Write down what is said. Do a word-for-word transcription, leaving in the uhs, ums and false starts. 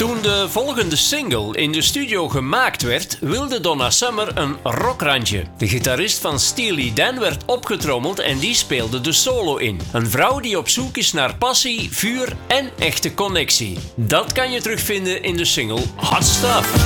Toen de volgende single in de studio gemaakt werd, wilde Donna Summer een rockrandje. De gitarist van Steely Dan werd opgetrommeld en die speelde de solo in. Een vrouw die op zoek is naar passie, vuur en echte connectie. Dat kan je terugvinden in de single Hot Stuff.